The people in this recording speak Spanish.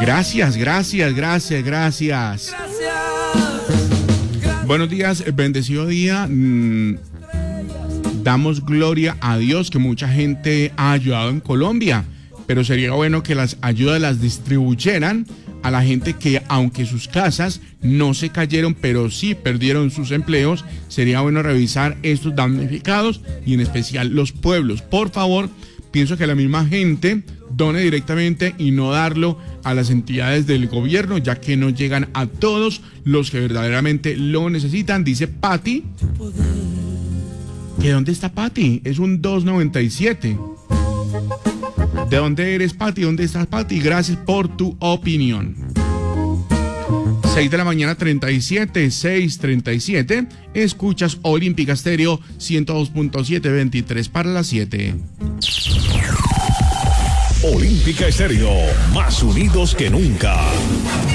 Gracias. Buenos días, bendecido día. Damos gloria a Dios que mucha gente ha ayudado en Colombia, pero sería bueno que las ayudas las distribuyeran a la gente que, aunque sus casas no se cayeron, pero sí perdieron sus empleos. Sería bueno revisar estos damnificados y en especial los pueblos. Por favor, pienso que la misma gente done directamente y no darlo a las entidades del gobierno, ya que no llegan a todos los que verdaderamente lo necesitan. Dice Patti. ¿Que dónde está Patti? Es un 297. ¿De dónde eres, Patti? ¿Dónde estás, Patti? Gracias por tu opinión. 6 de la mañana, 6:37. Escuchas Olímpica Estéreo 102.7, 23 para las 7. Olímpica Estéreo, más unidos que nunca.